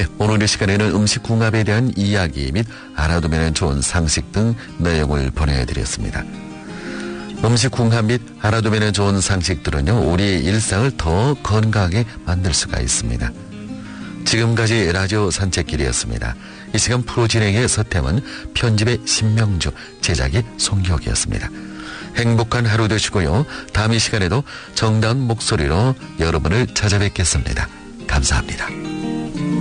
네, 오늘 이 시간에는 음식 궁합에 대한 이야기 및 알아두면 좋은 상식 등 내용을 보내드렸습니다. 음식 궁합 및 알아두면 좋은 상식들은요, 우리의 일상을 더 건강하게 만들 수가 있습니다. 지금까지 라디오 산책길이었습니다. 이 시간 프로 진행의 서태원, 편집의 신명주, 제작의 송혁이었습니다. 행복한 하루 되시고요. 다음 이 시간에도 정다운 목소리로 여러분을 찾아뵙겠습니다. 감사합니다.